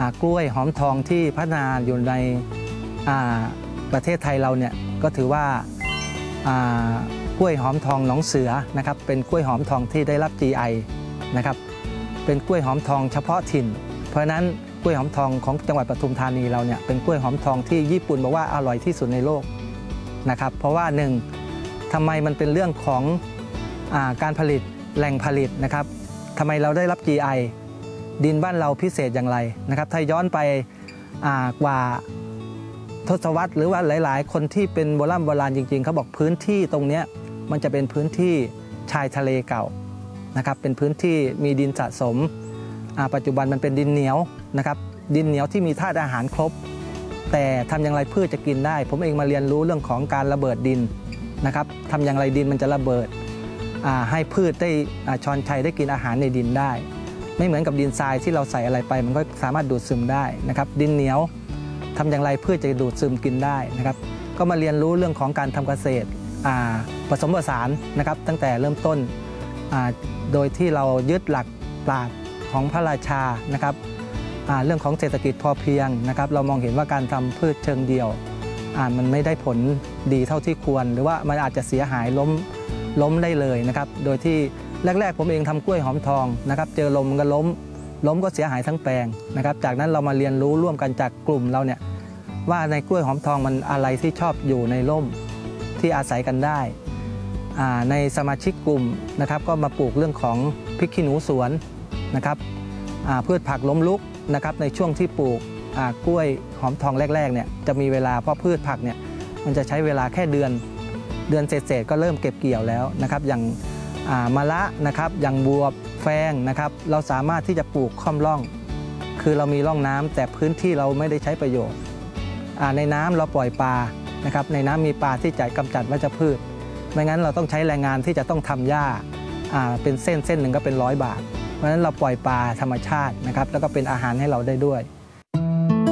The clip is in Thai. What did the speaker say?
กล้วยหอมทองที่พัฒนาอยู่ในประเทศไทยเราเนี่ยก็ถือว่ากล้วยหอมทองหนองเสือนะครับเป็นกล้วยหอมทองที่ได้รับ GI นะครับเป็นกล้วยหอมทองเฉพาะถิ่นเพราะฉะนั้นกล้วยหอมทองของจังหวัดปทุมธานีเราเนี่ยเป็นกล้วยหอมทองที่ญี่ปุ่นบอกว่าอร่อยที่สุดในโลกนะครับเพราะว่าหนึ่งทำไมมันเป็นเรื่องของการผลิตแหล่งผลิตนะครับทำไมเราได้รับ GI ดินบ้านเราพิเศษอย่างไรนะครับถ้าย้อนไปกว่าทศวรรษหรือว่าหลายๆคนที่เป็นโบราณจริงๆเขาบอกพื้นที่ตรงนี้มันจะเป็นพื้นที่ชายทะเลเก่านะครับเป็นพื้นที่มีดินสะสมปัจจุบันมันเป็นดินเหนียวนะครับดินเหนียวที่มีธาตุอาหารครบแต่ทำอย่างไรพืชจะกินได้ผมเองมาเรียนรู้เรื่องของการระเบิดดินนะครับทำอย่างไรดินมันจะระเบิดให้พืชได้ชอนชัยได้กินอาหารในดินได้ไม่เหมือนกับดินทรายที่เราใส่อะไรไปมันก็สามารถดูดซึมได้นะครับดินเหนียวทำอย่างไรพืชจะดูดซึมกินได้นะครับก็มาเรียนรู้เรื่องของการทำเกษตรผสมผสานนะครับตั้งแต่เริ่มต้นโดยที่เรายึดหลักปราชญ์ของพระราชานะครับเรื่องของเศรษฐกิจพอเพียงนะครับเรามองเห็นว่าการทำพืชเชิงเดียวมันไม่ได้ผลดีเท่าที่ควรหรือว่ามันอาจจะเสียหายล้มได้เลยนะครับโดยที่แรกๆผมเองทำกล้วยหอมทองนะครับเจอลมมันก็ล้มก็เสียหายทั้งแปลงนะครับจากนั้นเรามาเรียนรู้ร่วมกันจากกลุ่มเราเนี่ยว่าในกล้วยหอมทองมันอะไรที่ชอบอยู่ในร่มที่อาศัยกันได้ในสมาชิกกลุ่มนะครับก็มาปลูกเรื่องของพริกขี้หนูสวนนะครับพืชผักล้มลุกนะครับในช่วงที่ปลูกกล้วยหอมทองแรกๆเนี่ยจะมีเวลาเพราะพืชผักเนี่ยมันจะใช้เวลาแค่เดือนเศษๆก็เริ่มเก็บเกี่ยวแล้วนะครับอย่างมะระนะครับอย่างบวบแฟงนะครับเราสามารถที่จะปลูกค่อมร่องคือเรามีร่องน้ำแต่พื้นที่เราไม่ได้ใช้ประโยชน์ในน้ำเราปล่อยปลานะครับในน้ำมีปลาที่จะกำจัดวัชพืชไม่งั้นเราต้องใช้แรงงานที่จะต้องทำหญ้าเป็นเส้นหนึ่งก็เป็น100 บาทเพราะฉะนั้นเราปล่อยปลาธรรมชาตินะครับแล้วก็เป็นอาหารให้เราได้ด้วย